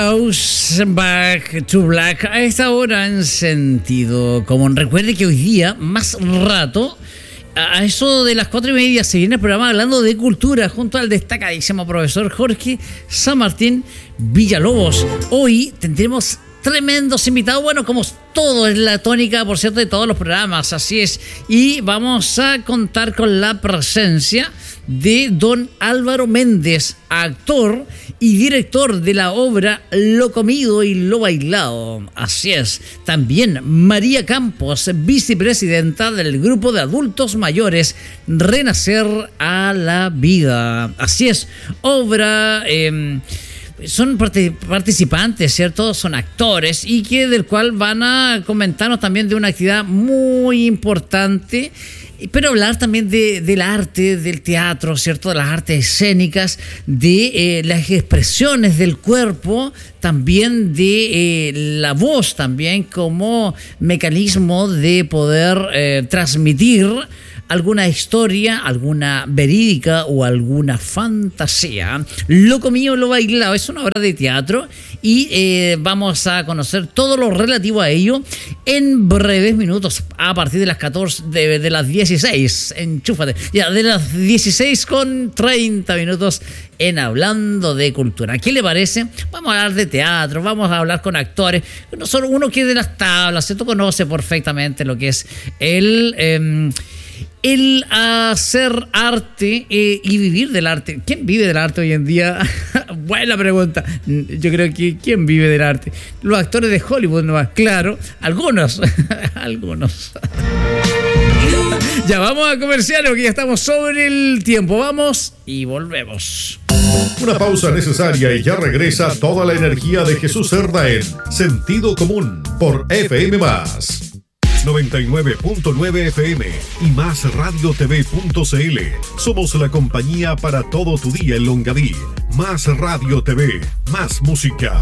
Back to Black a esta hora en sentido común. Recuerde que hoy día, más rato, a eso de las 4:30, se viene el programa hablando de cultura junto al destacadísimo profesor Jorge San Martín Villalobos. Hoy tendremos tremendos invitados, bueno, como todo es la tónica, por cierto, de todos los programas, así es. Y vamos a contar con la presencia de don Álvaro Méndez, actor y director de la obra Lo Comido y Lo Bailado, así es. También María Campos, vicepresidenta del grupo de adultos mayores Renacer a la Vida, así es. Obra... son participantes, ¿cierto? Son actores y que del cual van a comentarnos también de una actividad muy importante, pero hablar también del arte, del teatro, ¿cierto? De las artes escénicas, de las expresiones del cuerpo, también de la voz también como mecanismo de poder transmitir alguna historia, alguna verídica o alguna fantasía. Lo Comido, Lo Bailado es una obra de teatro y vamos a conocer todo lo relativo a ello en breves minutos, a partir de las 14, de las 16, enchúfate, ya, de las 16:30 en Hablando de Cultura. ¿Qué le parece? Vamos a hablar de teatro, vamos a hablar con actores, no solo uno que es de las tablas, ¿cierto? Conoce perfectamente lo que es el hacer arte y vivir del arte. ¿Quién vive del arte hoy en día? Buena pregunta. Yo creo que ¿quién vive del arte? Los actores de Hollywood nomás. Claro, algunos. Algunos. Ya vamos a comercial porque ya estamos sobre el tiempo. Vamos y volvemos. Una pausa necesaria y ya regresa toda la energía de Jesús Cerda en Sentido Común por FM+. 99.9 FM y más radiotv.cl. Somos la compañía para todo tu día en Longaví. Más Radio TV, más música.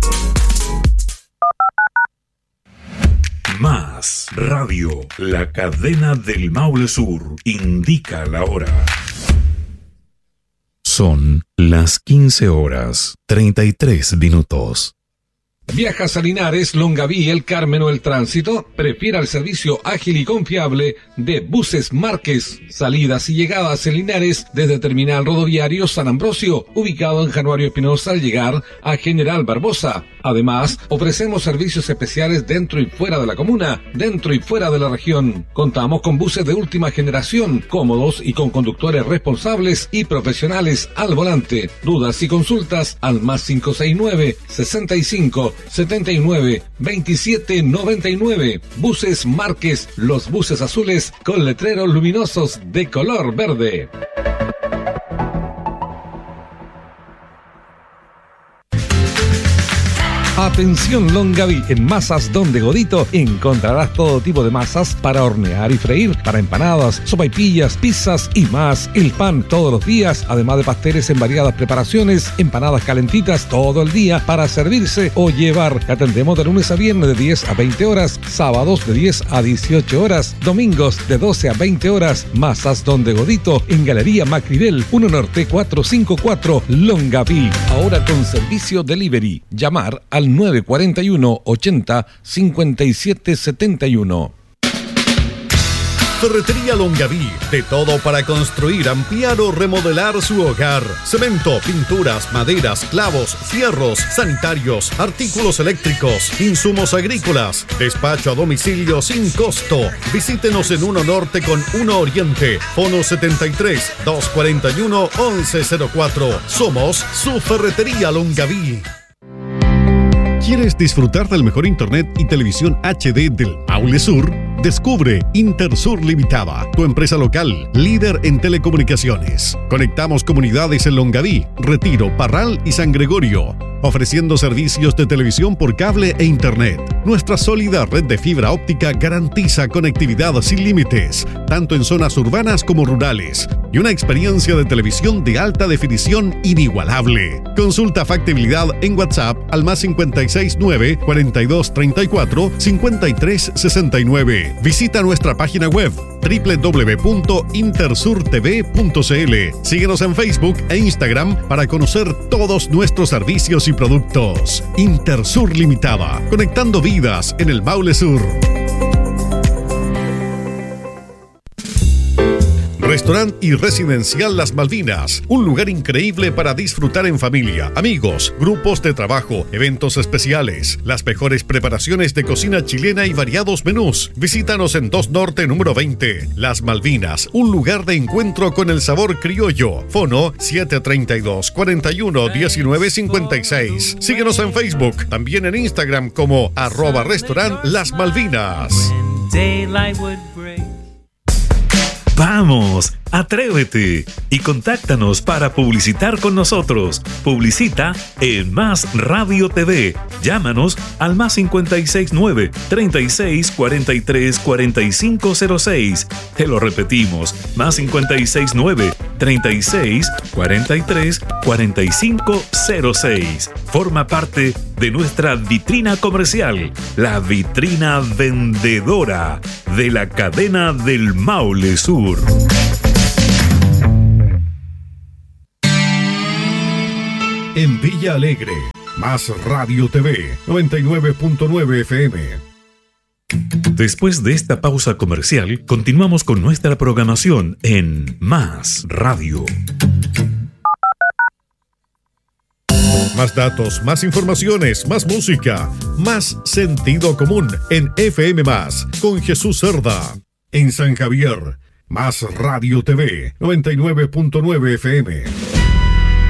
Más Radio, la cadena del Maule Sur, indica la hora. Son las 15:33. ¿Viajas a Linares, Longaví, El Carmen o El Tránsito? Prefiera el servicio ágil y confiable de Buses Márquez. Salidas y llegadas en Linares desde Terminal Rodoviario San Ambrosio, ubicado en Januario Espinosa al llegar a General Barbosa. Además, ofrecemos servicios especiales dentro y fuera de la comuna, dentro y fuera de la región. Contamos con buses de última generación, cómodos y con conductores responsables y profesionales al volante. Dudas y consultas al más 569 65 79 27 99. Buses Márquez, los buses azules con letreros luminosos de color verde. Atención Longaví, en Masas Don de Godito encontrarás todo tipo de masas para hornear y freír, para empanadas, sopaipillas, pizzas y más. El pan todos los días, además de pasteles en variadas preparaciones, empanadas calentitas todo el día para servirse o llevar. Atendemos de lunes a viernes de 10 a 20 horas, sábados de 10 a 18 horas, domingos de 12 a 20 horas. Masas Don de Godito en Galería Macrivel, 1 Norte 454, Longaví. Ahora con servicio delivery. Llamar al 941 80 57 71. Ferretería Longaví, de todo para construir, ampliar o remodelar su hogar. Cemento, pinturas, maderas, clavos, fierros, sanitarios, artículos eléctricos, insumos agrícolas. Despacho a domicilio sin costo. Visítenos en 1 Norte con 1 Oriente. Fono 73 241 1104. Somos su Ferretería Longaví. ¿Quieres disfrutar del mejor internet y televisión HD del Maule Sur? Descubre Intersur Limitada, tu empresa local, líder en telecomunicaciones. Conectamos comunidades en Longaví, Retiro, Parral y San Gregorio, ofreciendo servicios de televisión por cable e internet. Nuestra sólida red de fibra óptica garantiza conectividad sin límites, tanto en zonas urbanas como rurales, y una experiencia de televisión de alta definición inigualable. Consulta factibilidad en WhatsApp al más 569 4234 5369. Visita nuestra página web www.intersurtv.cl. Síguenos en Facebook e Instagram para conocer todos nuestros servicios y productos. Intersur Limitada, conectando vidas en el Maule Sur. Restaurante y Residencial Las Malvinas, un lugar increíble para disfrutar en familia, amigos, grupos de trabajo, eventos especiales, las mejores preparaciones de cocina chilena y variados menús. Visítanos en 2 Norte número 20, Las Malvinas, un lugar de encuentro con el sabor criollo. Fono 732-41-1956. Síguenos en Facebook, también en Instagram como @restaurant Las Malvinas. ¡Vamos! ¡Atrévete! Y contáctanos para publicitar con nosotros. Publicita en Más Radio TV. Llámanos al +569 36 43 4506. Te lo repetimos, +569 36 43 4506. Forma parte de nuestra vitrina comercial, la vitrina vendedora de la cadena del Maule Sur. En Villa Alegre, Más Radio TV, 99.9 FM. Después de esta pausa comercial, continuamos con nuestra programación en Más Radio. Más datos, más informaciones, más música, más sentido común en FM Más, con Jesús Cerda. En San Javier, Más Radio TV, 99.9 FM.